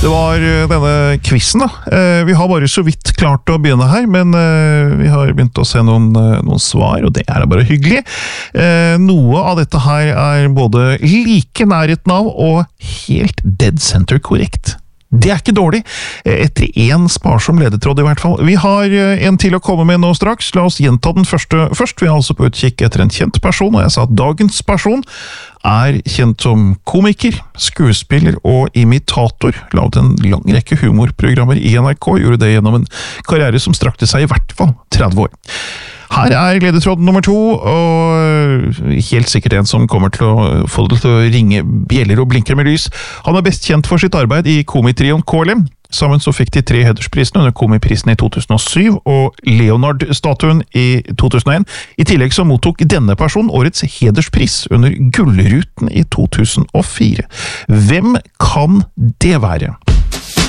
Det var denne quizen da. Vi har bare så vidt klart å begynne her, men vi har begynt å se noen svar, og det er bare hyggelig. Noe av dette her er både like nærheten av og helt dead center korrekt. Det er ikke dårlig, etter en sparsom ledetråd i hvert fall. Vi har en til å komme med nå straks. La oss gjenta den første først. Vi er altså på utkikk etter en kjent person, og jeg sa at dagens person er kjent som komiker, skuespiller og imitator. Laget en lang rekke humorprogrammer i NRK, gjorde det gjennom en karriere som strakte seg i hvert fall 30 år. Her er ledetråd nummer 2, og helt sikkert en som kommer til å få det til å ringe bjeller og blinker med lys. Han er best kjent for sitt arbeid i komitrioen KLM. Sammen så fikk de 3 hedersprisene under komiprisen i 2007 og Leonard-statuen i 2001. I tillegg så mottok denne personen årets hederspris under Gullruten i 2004. Hvem kan det være?